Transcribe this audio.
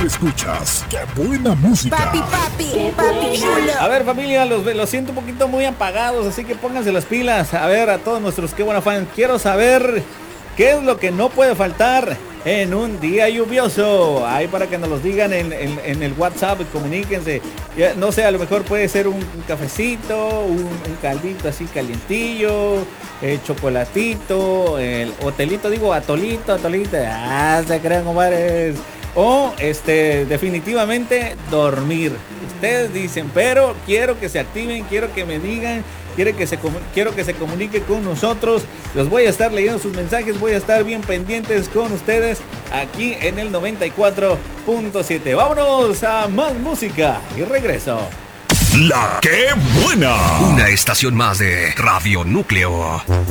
escuchas. ¡Qué buena música! Papi chulo. A ver, familia, los siento un poquito muy apagados, así que pónganse las pilas. A ver, a todos nuestros qué buena fans, quiero saber qué es lo que no puede faltar en un día lluvioso. Ahí para que nos los digan en el WhatsApp, comuníquense. Ya, no sé, a lo mejor puede ser un cafecito, un caldito así calientillo, chocolatito, el hotelito, digo, atolito. Se crean, compadres. O definitivamente dormir. Ustedes dicen, pero quiero que se activen, quiero que me digan, quiero que se comunique con nosotros. Los voy a estar leyendo sus mensajes, voy a estar bien pendientes con ustedes aquí en el 94.7. Vámonos a más música y regreso. La que buena. Una estación más de Radio Núcleo.